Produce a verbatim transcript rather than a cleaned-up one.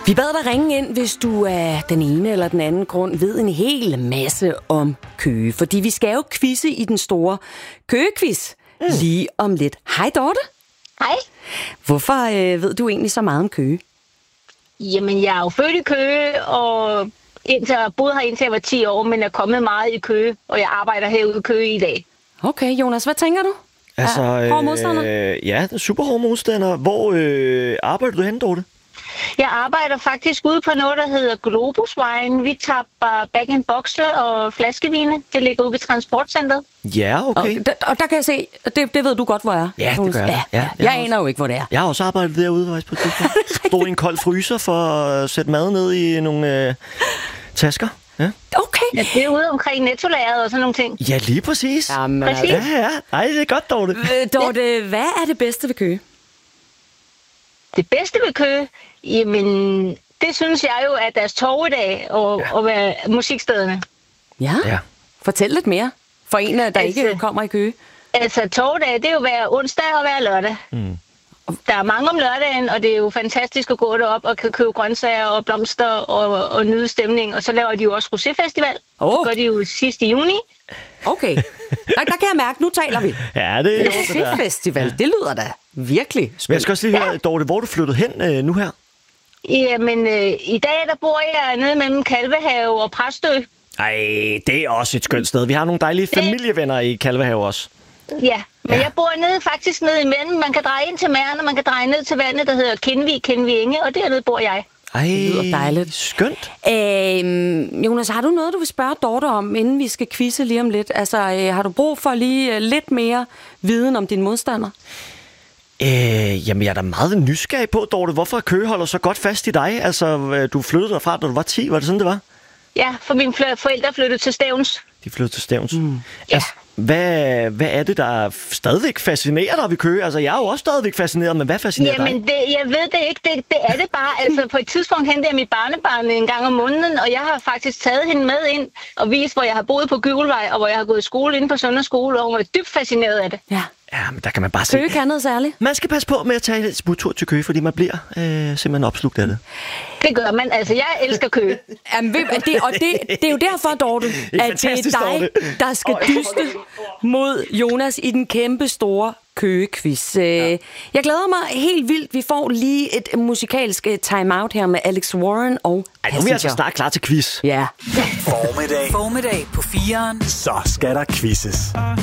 Vi bad dig ringe ind, hvis du af den ene eller den anden grund ved en hel masse om Køge. Fordi vi skal jo quizze i den store Køge-quiz mm. lige om lidt. Hej Dorte. Hej. Hvorfor øh, ved du egentlig så meget om Køge? Jamen, jeg er jo født i Køge, og indtil jeg boede her indtil jeg var ti år, men er kommet meget i Køge, og jeg arbejder herude i Køge i dag. Okay, Jonas, hvad tænker du? Altså, ja, hård modstander? Øh, ja, super hård modstander. Hvor øh, arbejder du henne, Dorte? Jeg arbejder faktisk ude på noget, der hedder Globusvejen. Vi tapper bag-in-boxer og flaskevine. Det ligger ude ved Transportcenteret. Ja, okay. Og der, og der kan jeg se, det, det ved du godt, hvor er. Ja, det gør jeg. Ja, Ja, jeg, jeg jeg har aner jo ikke, hvor det er. Jeg har også arbejdet derude faktisk på et tidspunkt. Stod i en kold fryser for at sætte mad ned i nogle øh, tasker. Ja. Okay. Ja, det er ude omkring Nettolageret og sådan nogle ting. Ja, lige præcis. Jamen, Præcis. Ja, ja. Ej, det er godt, Dorte. Øh, Dorte, hvad er det bedste ved Køge? Det bedste ved Køge, jamen, det synes jeg jo er deres torvedag og, ja. og være musikstederne. Ja. Ja. Fortæl lidt mere for en, der Altså- ikke kommer i Køge. Altså, torvedag, det er jo hver onsdag og hver lørdag. Mm. Der er mange om lørdagen, og det er jo fantastisk at gå derop og kan købe grøntsager og blomster og, og nyde stemning. Og så laver de jo også Rosé-festival. Åh. Det gør de jo sidst i juni. Okay. Der, der kan jeg mærke, nu taler vi. Ja, det er jo det der. Festival, det lyder da virkelig Men jeg spændende. skal også lige høre, Dorte, hvor er du flyttet hen øh, nu her? Jamen, øh, i dag der bor jeg nede mellem Kalvehave og Præstø. Ej, det er også et skønt sted. Vi har nogle dejlige familievenner i Kalvehave også. Ja, men ja. Jeg bor nede, faktisk nede imellem. Man kan dreje ind til Mæren, og man kan dreje ned til vandet, der hedder Kindvig, Kindvig Inge, og dernede bor jeg. Ej, det lyder dejligt. Skønt. Øhm, Jonas, har du noget, du vil spørge Dorte om, inden vi skal quizze lige om lidt? Altså, øh, har du brug for lige øh, lidt mere viden om din modstander? Øh, jamen, jeg er da meget nysgerrig på, Dorte. Hvorfor Køge holder så godt fast i dig? Altså, øh, du flyttede derfra, da du var ti. Var det sådan, det var? Ja, for mine fl- forældre flyttede til Stævns. De flyttede til Stævns. Mm. Ja. Altså, hvad, hvad er det, der stadigvæk fascinerer dig ved Køge? Altså, jeg er jo også stadigvæk fascineret, men hvad fascinerer Jamen, dig? det, jeg ved det ikke. Det, det er det bare. Altså, på et tidspunkt hentede jeg mit barnebarn en gang om måneden, og jeg har faktisk taget hende med ind og vist, hvor jeg har boet på Gyvelvej, og hvor jeg har gået i skole inde på Søndre Skole, og hun var dybt fascineret af det. Ja. Ja, men der kan man bare se. Køge kan noget særligt. Man skal passe på med at tage et smuttur til Køge, fordi man bliver øh, simpelthen opslugt af det. Det gør man. Altså, jeg elsker Køge. Jamen, ved, det, og det, det er jo derfor, Dorte, at det er fantastisk, dig, Dorte. der skal dyste mod Jonas i den kæmpe store Køge-quiz. Ja. Jeg glæder mig helt vildt. Vi får lige et musikalsk time-out her med Alex Warren og Ej, nu er vi altså snart klar til quiz. Ja. Formiddag. Formiddag på fireren. Så skal der quizzes.